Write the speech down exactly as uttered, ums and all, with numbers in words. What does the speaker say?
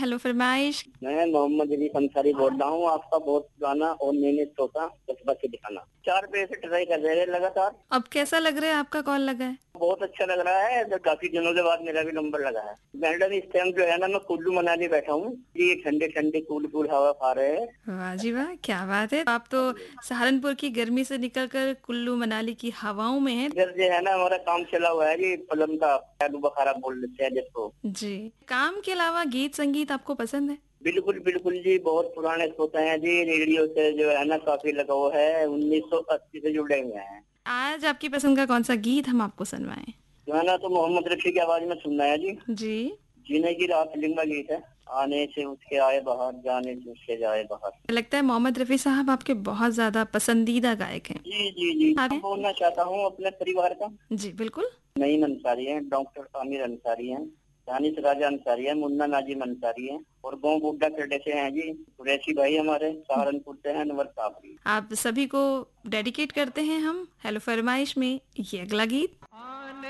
Hello फरमाइश। मैं मोहम्मद अली अंसारी बोल रहा हूँ। आपका बहुत गाना और मैंने सोचा जज्बा से दिखाना चार पे से ट्राई कर रहे हैं लगातार। अब कैसा लग रहा है, आपका कॉल लगा है? बहुत अच्छा लग रहा है। तो काफी दिनों के बाद मेरा भी नंबर लगा है। मैडम इस टाइम जो है ना, मैं कुल्लू मनाली बैठा हूँ। ये ठंडे ठंडे कूल कूल हवा खा रहे हैं। वाह जी वाह, क्या बात है। आप तो सहारनपुर की गर्मी से निकलकर कुल्लू मनाली की हवाओं में हैं। इधर जो है ना, हमारा काम चला हुआ है जी फिल्म का, आलू बुखारा बोल लेते हैं जिसको। जी। काम के अलावा गीत संगीत आपको पसंद है? बिल्कुल बिल्कुल जी, बहुत पुराने श्रोता हैं जी। रेडियो से जो है ना काफी लगाव है। उन्नीस सौ अस्सी से जुड़े हुए हैं। आज आपकी पसंद का कौन सा गीत हम आपको सुनवाएं? गाना तो मोहम्मद रफी की आवाज में सुनना है जी। जी। जीने की रात फिल्म का गीत है। आने से उसके आए बाहर, जाने से उसके जाए बाहर। लगता है मोहम्मद रफी साहब आपके बहुत ज्यादा पसंदीदा गायक हैं। जी जी जी, आप मैं हैं? बोलना चाहता हूँ अपने परिवार का। जी बिल्कुल। नईम अंसारी है, डॉक्टर आमिर अंसारी है, दानिश राजा अंसारी है, मुन्ना नाजिम अंसारी है, और गाँव बुड्ढा खेड़े से हैं जी कुरैशी भाई हमारे, सहारनपुर से हैं अनवर साहब भी। आप सभी को डेडिकेट करते हैं हम हेलो फरमाइश में ये अगला गीत।